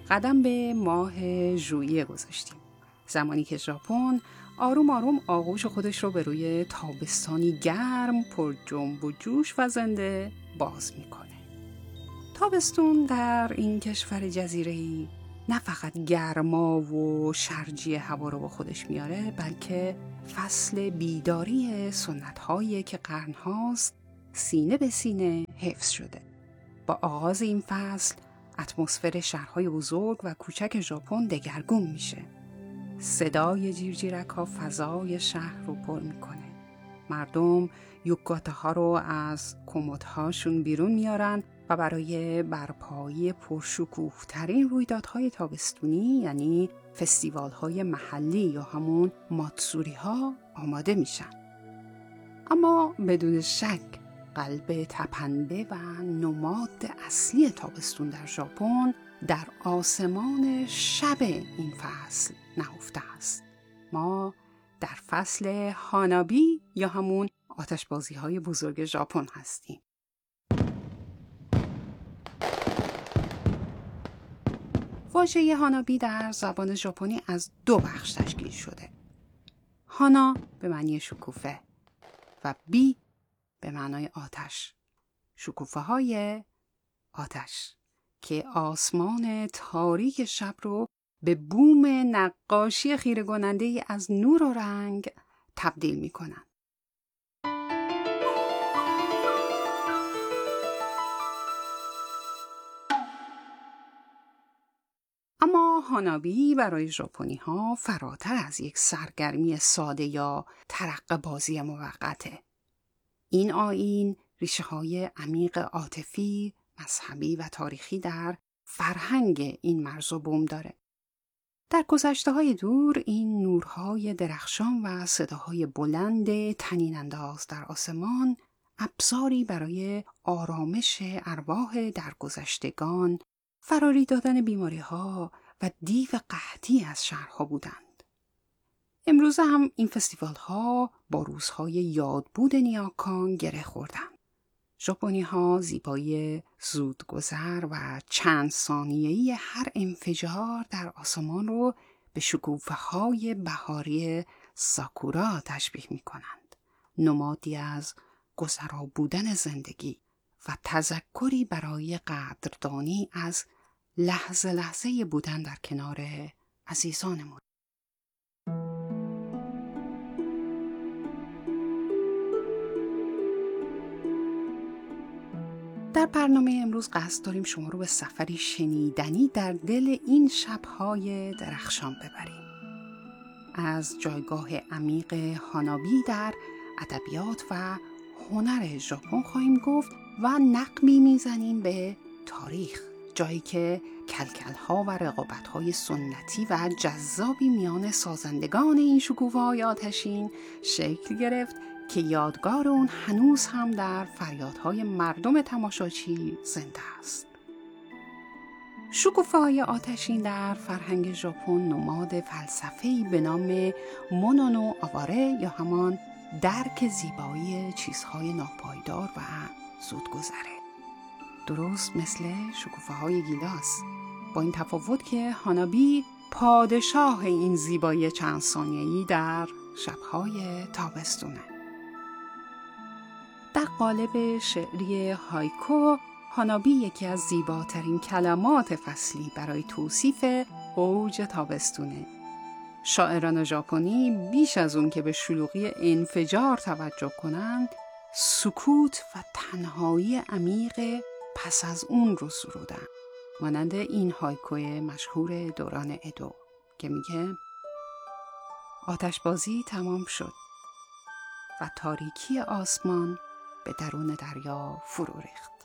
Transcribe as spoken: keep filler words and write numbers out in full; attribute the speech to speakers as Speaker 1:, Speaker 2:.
Speaker 1: قدم به ماه ژوئیه گذاشتیم، زمانی که ژاپن آروم آروم آغوش خودش رو به روی تابستانی گرم پر جنب و جوش و زنده باز میکنه. تابستون در این کشور جزیره‌ای نه فقط گرما و شرجی هوا رو با خودش میاره، بلکه فصل بیداری سنت‌هایی که قرن‌هاست سینه به سینه حفظ شده. با آغاز این فصل اتمسفر شهرهای بزرگ و کوچک ژاپن دگرگون میشه. صدای جیرجیرک‌ها فضای شهر رو پر میکنه. مردم یوکاتاها رو از کمدهاشون بیرون میارن و برای برپایی پرشکوه ترین رویدادهای تابستونی، یعنی فستیوال های محلی یا همون ماتسوری ها آماده میشن. اما بدون شک قلب تپنده و نماد اصلی تابستون در ژاپن در آسمان شب این فصل نهفته است. ما در فصل هانابی یا همون آتشبازی های بزرگ ژاپن هستیم. واژه هانابی در زبان ژاپنی از دو بخش تشکیل شده. هانا به معنی شکوفه و بی به معنای آتش. شکوفه های آتش که آسمان تاریک شب رو به بوم نقاشی خیره کننده ای از نور و رنگ تبدیل می کنن. اما هانابی برای ژاپنی ها فراتر از یک سرگرمی ساده یا ترقه بازی موقته. این آیین ریشه های عمیق عاطفی، مذهبی و تاریخی در فرهنگ این مرز و بوم داره. در گذشته های دور این نورهای درخشان و صداهای بلند طنین انداز در آسمان ابزاری برای آرامش ارواح درگذشتگان، فراری دادن بیماری ها و دیو قحطی از شهرها بودند. امروزه هم این فستیوال ها با روزهای یادبود نیاکان گره خوردند. ژاپنی ها زیبایی زودگذر و چند ثانیه‌ای هر انفجار در آسمان رو به شکوفه های بهاری ساکورا تشبیه می کنند. نمادی از گذرا بودن زندگی و تذکری برای قدردانی از لحظه لحظه بودن در کنار عزیزانمون. در برنامه امروز قصد داریم شما رو به سفری شنیدنی در دل این شب‌های درخشان ببریم. از جایگاه عمیق هانابی در ادبیات و هنر ژاپن خواهیم گفت و نقبی میزنیم به تاریخ، جایی که کلکل‌ها و رقابت‌های سنتی و جذابی میان سازندگان این شکوفه‌های آتشین شکل گرفت که یادگار اون هنوز هم در فریادهای مردم تماشاچی زنده است. شکوفه‌های آتشین در فرهنگ ژاپن نماد فلسفه‌ای به نام مونونو آواره یا همان درک زیبایی چیزهای ناپایدار و زودگذره. درست مثل شکوفه‌های گیلاس، با این تفاوت که هانابی پادشاه این زیبایی چند ثانیه‌ای در شب‌های تابستونه. در قالب شعری هایکو، هانابی یکی از زیباترین کلمات فصلی برای توصیف اوج تابستونه. شاعران ژاپنی بیش از اون که به شلوغی انفجار توجه کنند، سکوت و تنهایی عمیق پس از اون رو سرودن. مانند این هایکوی مشهور دوران ادو که میگه آتشبازی تمام شد و تاریکی آسمان به درون دریا فرو ریخت.